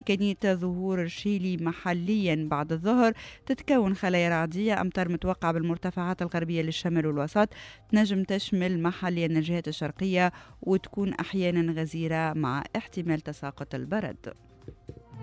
إمكانية ظهور شيلي محليا بعد الظهر. تتكون خلايا رعدية أمطار متوقعة بالمرتفعات الغربية للشمال والوسط، تنجم تشمل محليا الجهات الشرقية وتكون أحيانا غزيرة مع احتمال تساقط البرد.